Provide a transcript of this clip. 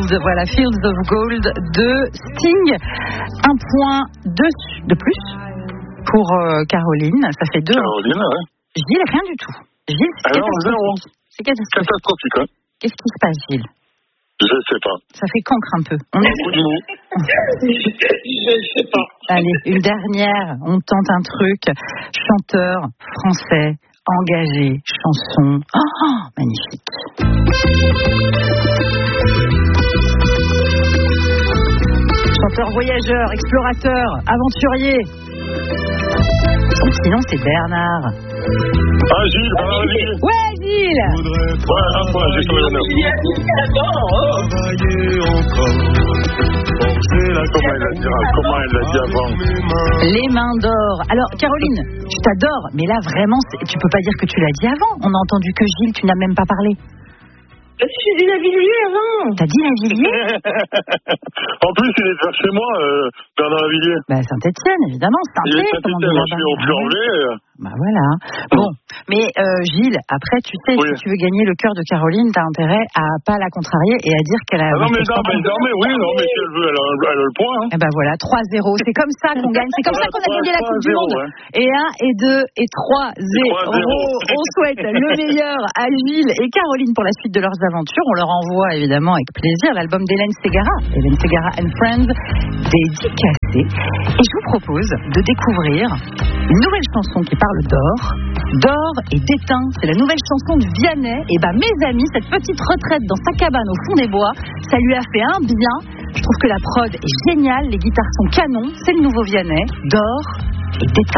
Gold. Voilà, Fields of Gold de Sting. Un point de plus pour Caroline. Ça fait 2. Caroline, ouais. Gilles, rien du tout. Gilles, c'est catastrophique. C'est catastrophique, hein. Qu'est-ce qui se passe, Gilles? Je sais pas. Ça fait cancre un peu. Je sais pas. Allez, une dernière. On tente un truc. Chanteur français, engagé, chanson. Oh, magnifique. Chanteur voyageur, explorateur, aventurier. Sinon, c'est Bernard. Ah, Gilles, Gilles. Ouais, Gilles. Ouais, un point, j'ai trouvé l'honneur. Comment elle l'a dit avant? Les mains d'or. Alors, Caroline, je t'adore, mais là, vraiment, tu peux pas dire que tu l'as dit avant. On a entendu que Gilles, tu n'as même pas parlé. J'ai dit la Villiers avant. T'as dit la Villiers? En plus, il est vers chez moi, Bernard Lavilliers. Bah, Saint-Étienne, évidemment. Il est Saint-Étienne, je suis au Puy-en-Velay. Bah voilà. Bon, mais Gilles, après, tu sais, si tu veux gagner le cœur de Caroline, t'as intérêt à pas la contrarier et à dire qu'elle a... non, mais si elle veut, elle a le point. Hein. Et ben voilà, 3-0. C'est comme ça qu'on gagne. C'est comme ça qu'on a gagné la Coupe du Monde. Ouais. Et 1, et 2, et 3-0. On souhaite le meilleur à Gilles et Caroline pour la suite de leurs aventures. On leur envoie évidemment avec plaisir l'album d'Hélène Ségara and Friends, dédicacé. Et je vous propose de découvrir une nouvelle chanson qui parle d'or et d'étain. C'est la nouvelle chanson de Vianney. Et mes amis, cette petite retraite dans sa cabane au fond des bois, ça lui a fait un bien. Je trouve que la prod est géniale, les guitares sont canons. C'est le nouveau Vianney, d'or et d'étain.